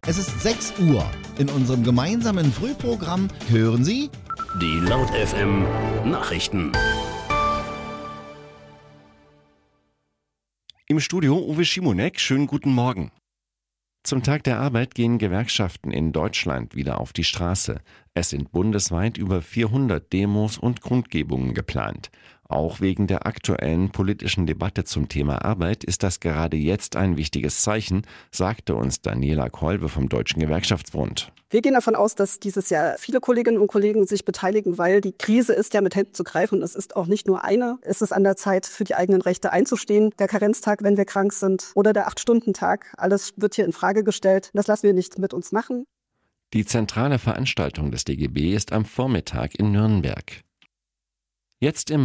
Es ist 6 Uhr. In unserem gemeinsamen Frühprogramm hören Sie Die Laut FM Nachrichten. Im Studio Uwe Schimonek, schönen guten Morgen. Zum Tag der Arbeit gehen Gewerkschaften in Deutschland wieder auf die Straße. Es sind bundesweit über 400 Demos und Kundgebungen geplant. Auch wegen der aktuellen politischen Debatte zum Thema Arbeit ist das gerade jetzt ein wichtiges Zeichen, sagte uns Daniela Kolbe vom Deutschen Gewerkschaftsbund. Wir gehen davon aus, dass dieses Jahr viele Kolleginnen und Kollegen sich beteiligen, weil die Krise ist ja mit Händen zu greifen und es ist auch nicht nur eine. Es ist an der Zeit, für die eigenen Rechte einzustehen. Der Karenztag, wenn wir krank sind, oder der 8-Stunden-Tag, alles wird hier in Frage gestellt. Das lassen wir nicht mit uns machen. Die zentrale Veranstaltung des DGB ist am Vormittag in Nürnberg. Jetzt im